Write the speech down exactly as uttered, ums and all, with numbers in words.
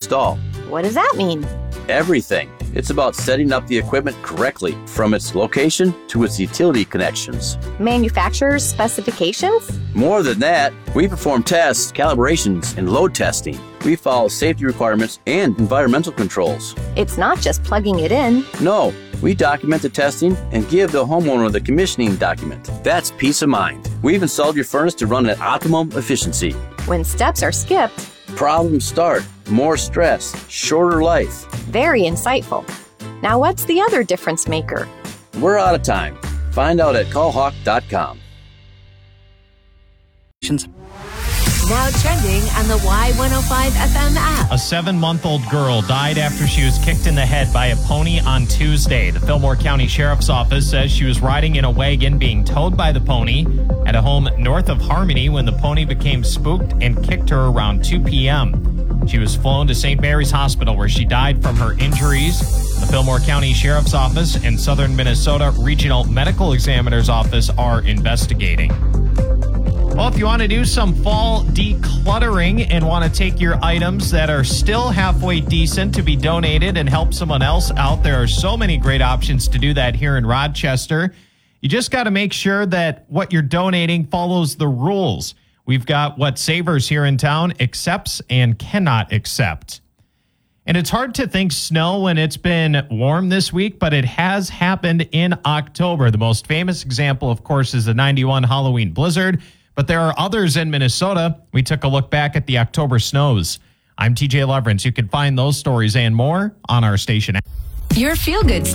install. What does that mean? Everything. It's about setting up the equipment correctly, from its location to its utility connections. Manufacturer's specifications? More than that, we perform tests, calibrations, and load testing. We follow safety requirements and environmental controls. It's not just plugging it in. No, we document the testing and give the homeowner the commissioning document. That's peace of mind. We've installed your furnace to run at optimum efficiency. When steps are skipped, problems start. More stress, shorter life. Very insightful. Now what's the other difference maker? We're out of time. Find out at call hawk dot com. Now trending on the Y one oh five F M app. A seven-month-old girl died after she was kicked in the head by a pony on Tuesday. The Fillmore County Sheriff's Office says she was riding in a wagon being towed by the pony at a home north of Harmony when the pony became spooked and kicked her around two p.m. She was flown to Saint Mary's Hospital where she died from her injuries. The Fillmore County Sheriff's Office and Southern Minnesota Regional Medical Examiner's Office are investigating. Well, if you want to do some fall decluttering and want to take your items that are still halfway decent to be donated and help someone else out, there are so many great options to do that here in Rochester. You just got to make sure that what you're donating follows the rules. We've got what Savers here in town accepts and cannot accept. And it's hard to think snow when it's been warm this week, but it has happened in October. The most famous example, of course, is the ninety-one Halloween blizzard. But there are others in Minnesota. We took a look back at the October snows. I'm T J Leverance. You can find those stories and more on our station app. Your feel-good